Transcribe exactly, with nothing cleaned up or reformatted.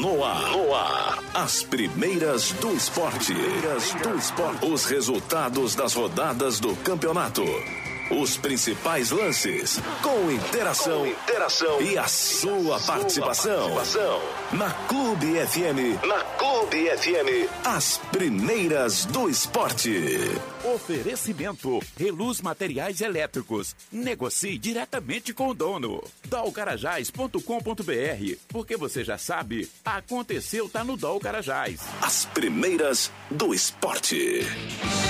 No ar. No ar. As primeiras do esporte. Primeiras do esporte. Os resultados das rodadas do campeonato. Os principais lances, com interação, com interação e a sua, sua participação. participação. Na Clube F M. Na Clube F M. As primeiras do esporte. Oferecimento: Reluz Materiais Elétricos. Negocie diretamente com o dono. dol carajás ponto com ponto br. Porque você já sabe, aconteceu, tá no Dol Carajás. As primeiras do esporte.